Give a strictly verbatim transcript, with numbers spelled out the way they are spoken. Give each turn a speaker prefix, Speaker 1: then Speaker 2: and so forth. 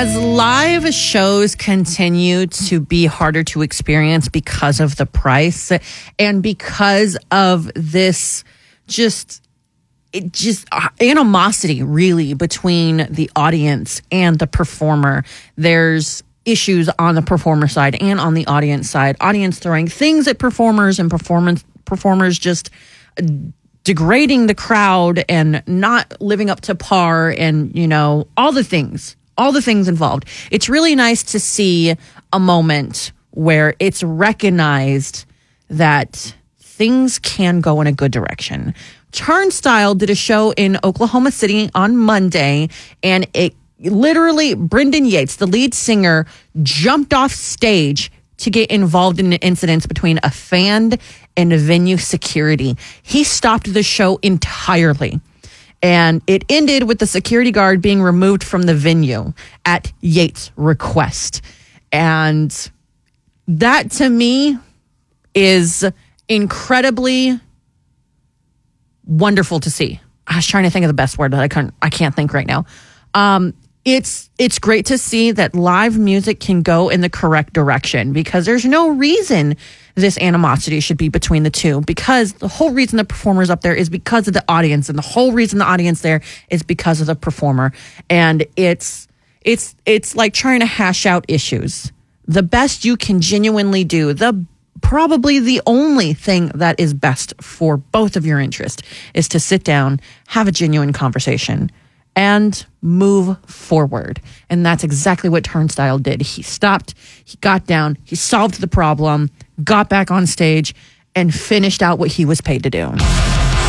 Speaker 1: As live shows continue to be harder to experience because of the price and because of this just it just animosity really between the audience and the performer, there's issues on the performer side and on the audience side. Audience throwing things at performers and performance performers just degrading the crowd and not living up to par and, you know, all the things. All the things involved. It's really nice to see a moment where it's recognized that things can go in a good direction. Turnstile did a show in Oklahoma City on Monday, and it literally, Brendan Yates, the lead singer, jumped off stage to get involved in an incident between a fan and a venue security. He stopped the show entirely. And it ended with the security guard being removed from the venue at Yates' request. And that, to me, is incredibly wonderful to see. I was trying to think of the best word, but I can't, I can't think right now. Um, it's it's great to see that live music can go in the correct direction, because there's no reason this animosity should be between the two, because the whole reason the performer's up there is because of the audience, and the whole reason the audience there is because of the performer. And it's it's it's like trying to hash out issues. The best you can genuinely do, the probably the only thing that is best for both of your interests, is to sit down, have a genuine conversation, and move forward. And that's exactly what Turnstile did. He stopped, he got down, he solved the problem, got back on stage, and finished out what he was paid to do.